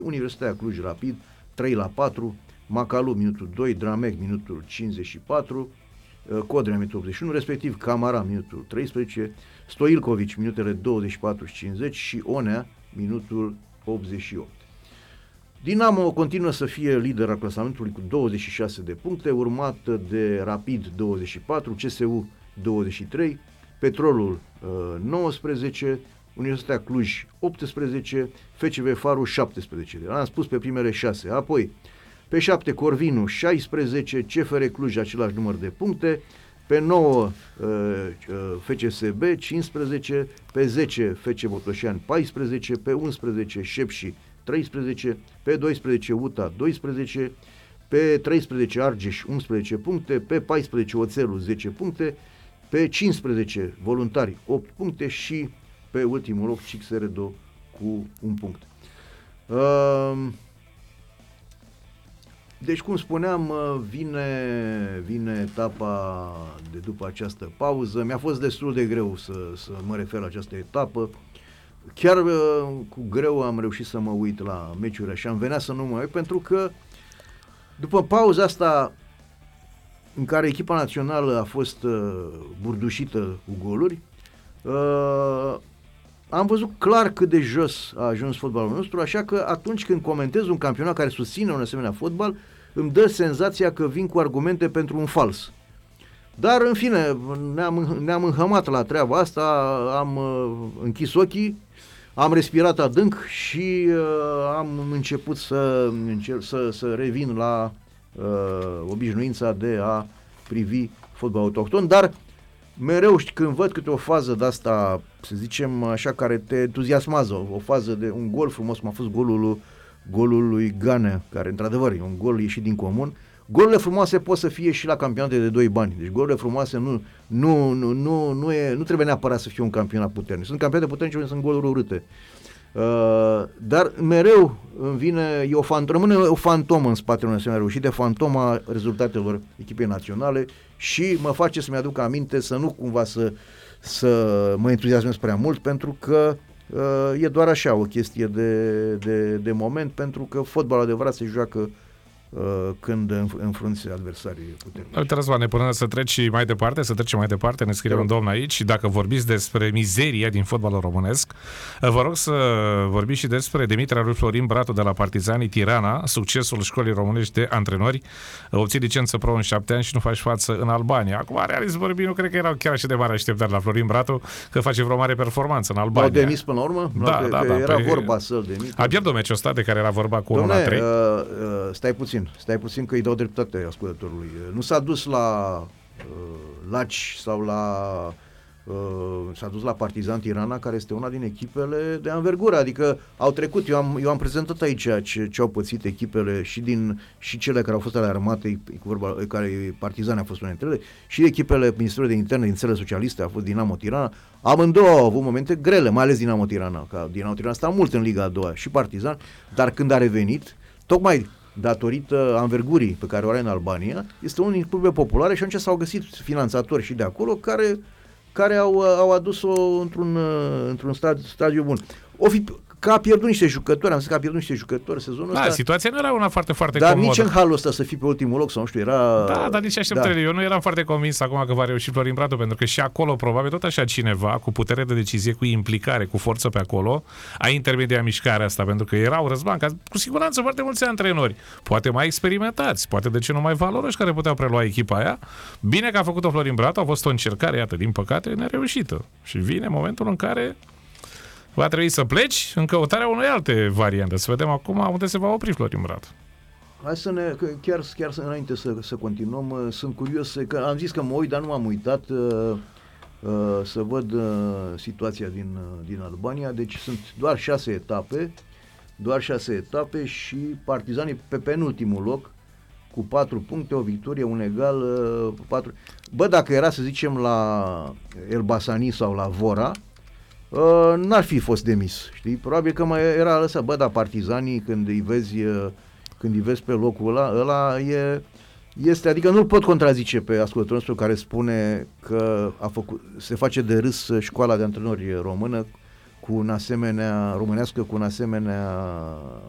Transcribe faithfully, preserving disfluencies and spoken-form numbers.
Universitatea Cluj Rapid trei la patru, Macalu minutul doi, Dramec minutul cincizeci și patru, Codrea minutul optzeci și unu, respectiv Camara minutul treisprezece, Stoilcovici minutele douăzeci și patru și cincizeci și Onea minutul optzeci și opt. Dinamo continuă să fie lider al clasamentului cu douăzeci și șase de puncte, urmat de Rapid douăzeci și patru, C S U douăzeci și trei, Petrolul nouăsprezece, Universitatea Cluj optsprezece, F C V Farul șaptesprezece. Am spus pe primele șase. Apoi, pe șapte Corvinu șaisprezece, C F R Cluj același număr de puncte, pe nouă F C S B cincisprezece, pe zece F C Botoșani paisprezece, pe unsprezece Șepși treisprezece, pe doisprezece U T A doisprezece, pe treisprezece Argeș unsprezece puncte, pe paisprezece Oțelul zece puncte, pe cincisprezece Voluntari opt puncte și pe ultimul loc C X R D O cu un punct. Deci, cum spuneam, vine, vine etapa de după această pauză. Mi-a fost destul de greu să, să mă refer la această etapă. Chiar cu greu am reușit să mă uit la meciuri și am venea să nu mă uit, pentru că după pauza asta în care echipa națională a fost uh, burdușită cu goluri, uh, am văzut clar cât de jos a ajuns fotbalul nostru, așa că atunci când comentez un campionat care susține un asemenea fotbal, îmi dă senzația că vin cu argumente pentru un fals. Dar, în fine, ne-am, ne-am înhămat la treaba asta, am uh, închis ochii, am respirat adânc și uh, am început să, încerc, să, să revin la uh, obișnuința de a privi fotbal autohton, dar mereu când văd câte o fază de asta, să zicem așa, care te entuziasmează, o, o fază de un gol frumos, cum a fost golul, golul lui Ganea, care într-adevăr e un gol ieșit din comun. Golurile frumoase pot să fie și la campionate de doi bani. Deci golurile frumoase nu, nu, nu, nu, nu, e, nu trebuie neapărat să fie un campionat puternic. Sunt campionate puternice unde sunt goluri urâte. Uh, dar mereu îmi vine, e o fant- rămâne o fantomă în spatele unei asemenea reușite, fantoma rezultatelor echipei naționale, și mă face să-mi aduc aminte să nu cumva să, să mă entuziasmez prea mult, pentru că uh, e doar așa o chestie de, de, de moment, pentru că fotbalul adevărat se joacă când înfrunți adversarii puternici. Uite, Răzvane, până să treci mai departe, să trecem mai departe, ne scrie un domn aici, și dacă vorbiți despre mizeria din fotbalul românesc, vă rog să vorbiți și despre demiterea lui Florin Bratu de la Partizanii Tirana, succesul școlii românești de antrenori, obții licență pro în șapte ani și nu faci față în Albania. Acum, realist vorbind, nu cred că erau chiar așa de mari așteptări la Florin Bratu că face vreo mare performanță în Albania. L-au demis până la urmă? Da, că, da, că da. Era Păi, vorba să-l demită. a pierdut meciul ăsta de care era vorba cu unu la trei. Uh, uh, stai puțin. Stai puțin că îi dau dreptate ascultătorului. Nu s-a dus la uh, Laci sau la uh, s-a dus la Partizan Tirana, care este una din echipele de anvergură, adică au trecut, eu am, eu am prezentat aici ce, ce au pățit echipele și din și cele care au fost ale armatei, cu vorba, care Partizan a fost una dintre ele, și echipele Ministerului de Interne din țările socialiste, a fost Dinamo Tirana. Amândouă au avut momente grele, mai ales Dinamo Tirana, că Dinamo Tirana sta mult în Liga a doua, și Partizan, dar când a revenit, tocmai datorită anvergurii pe care o are în Albania, este unul din clubele populare, și atunci s-au găsit finanțatori și de acolo care, care au, au adus-o într-un, într-un stadiu, stadiu bun. O fi, că a pierdut niște jucători, am zis că a pierdut niște jucători sezonul da, ăsta. Situația nu era una foarte, foarte dar comodă. Dar nici în halul ăsta să fii pe ultimul loc, sau nu știu, era... Da, dar nici așteptările. Da. Eu nu eram foarte convins acum că va reuși Florin Bratu, pentru că și acolo, probabil, tot așa cineva, cu putere de decizie, cu implicare, cu forță pe acolo, a intermediat mișcarea asta, pentru că erau, Răzvan, ca, cu siguranță foarte mulți antrenori, poate mai experimentați, poate de ce nu mai valoroși, care puteau prelua echipa aia. Bine că a făcut-o Florin Bratu, a fost o încercare, iată, din păcate, nereușită. Și vine momentul în care va trebui să pleci în căutarea unei alte variante. Să vedem acum unde se va opri Florin Bratu. Hai să ne, chiar, chiar să, înainte să, să continuăm, sunt curios, că am zis că mă uit, dar nu m-am uitat uh, uh, să văd uh, situația din, uh, din Albania. Deci sunt doar șase etape, doar șase etape și Partizanii pe penultimul loc, cu patru puncte, o victorie, un egal, uh, patru. Bă, dacă era să zicem la Elbasani sau la Vora, Uh, n-ar fi fost demis, știi? Probabil că mai era lăsat. Bă, dar Partizanii, când îi vezi, uh, când îi vezi pe locul ăla, ăla e, este, adică nu-l pot contrazice pe ascultătorul nostru care spune că a făcut, se face de râs școala de antrenori română cu un asemenea, românească, cu un asemenea